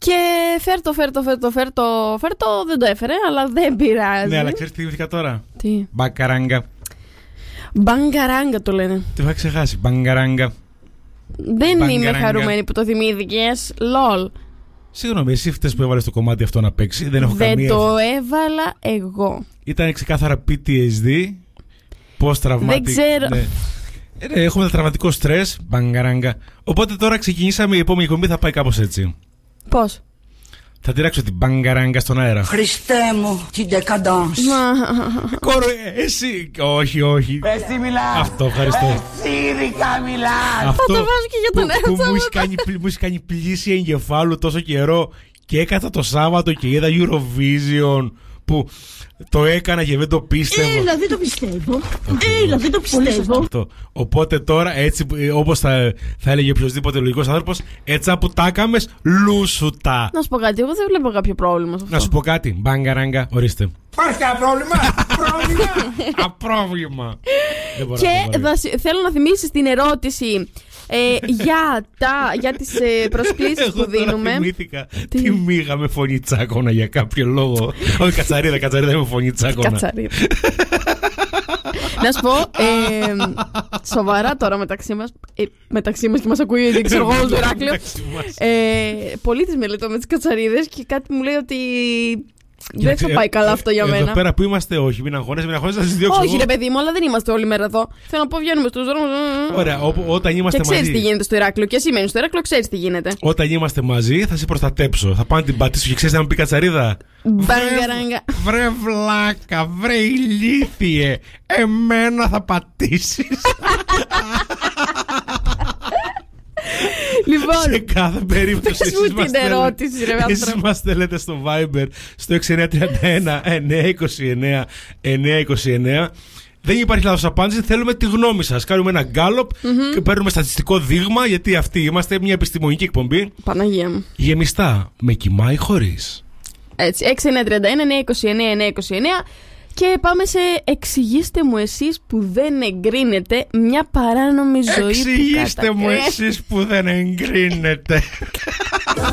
Και φέρτο, δεν το έφερε, αλλά δεν πειράζει. Ναι, αλλά ξέρεις τι θυμήθηκα τώρα? Τι? Μπακαράγκα. Μπαγκαράγκα το λένε. Το είχα ξεχάσει. Μπαγκαράγκα. Δεν είμαι χαρούμενη που το θυμήθηκες. Λολ. Συγγνώμη, εσύ φταίς που έβαλες το κομμάτι αυτό να παίξει. Δεν το έβαλα εγώ. Ήταν ξεκάθαρα PTSD. Πώς τραυματικό. Δεν ξέρω. Ναι. Έχουμε τραυματικό στρες. Μπαγκαράγκα. Οπότε τώρα ξεκινήσαμε. Η επόμενη κομπή θα πάει κάπως έτσι. Πώς? Θα τυράξω την μπαγκαράγκα στον αέρα. Χριστέ μου, την decadence. Κόρο, εσύ. Όχι. Εσύ μιλάς. Αυτό, ευχαριστώ. Εσύ ειδικά μιλάς. Αυτό θα το βάζω και για τον που εαυτό μου έχει κάνει πλήση εγκεφάλου τόσο καιρό και έκανα το Σάββατο και είδα Eurovision που το έκανα και δεν το πίστευα. Δεν το πιστεύω. Αυτό. Οπότε τώρα, έτσι όπως θα έλεγε οποιοδήποτε λογικός άνθρωπος, έτσι που τα έκαμες, λούσουτα. Να σου πω κάτι, εγώ δεν βλέπω κάποιο πρόβλημα σε αυτό. Να σου πω κάτι, μπαγκαράγκα, ορίστε. Υπάρχει κανένα πρόβλημα? Απρόβλημα. Και θέλω να θυμίσεις την ερώτηση για τις προσκλήσεις που δίνουμε. Εγώ θυμήθηκα τη μίγα με φωνή τσάκωνα για κάποιο λόγο. Όχι, κατσαρίδα με φωνή τσάκωνα. Κατσαρίδα. Να σου πω, σοβαρά τώρα μεταξύ μας και μας ακούει, δεν ξέρω εγώ, το Ηράκλειο. Πολύ τις μελετώ με τις κατσαρίδες και κάτι μου λέει ότι δεν θα πάει καλά αυτό για μένα. Εδώ πέρα που είμαστε, όχι, μην αγχώνεσαι, θα σας διώξω. Όχι, ρε παιδί μου, αλλά δεν είμαστε όλη μέρα εδώ. Θέλω να πω, βγαίνουμε στους δρόμους. Ωραία, όταν είμαστε μαζί. Και ξέρεις τι γίνεται στο Ηράκλειο. Και εσύ μένεις στο Ηράκλειο, ξέρεις τι γίνεται. Όταν είμαστε μαζί, θα σε προστατέψω. Θα πάω να την πατήσω και ξέρεις να μου πει κατσαρίδα. Μπαγκαράγκα. Βρε βλάκα, βρε ηλίθιε. Εμένα θα πατήσεις. Λοιπόν, σε κάθε περίπτωση εσείς μας στέλνετε στο Viber στο 6931 929 929. Δεν υπάρχει λάθος απάντηση, θέλουμε τη γνώμη σας. Κάνουμε ένα γκάλωπ και παίρνουμε στατιστικό δείγμα, γιατί αυτοί είμαστε μια επιστημονική εκπομπή. Παναγία μου. Γεμιστά, με κοιμάει χωρίς. Έτσι, 6931 929 929. Και πάμε σε εξηγήστε μου εσείς που δεν εγκρίνετε μια παράνομη ζωή. Εξηγήστε μου εσείς που δεν εγκρίνετε.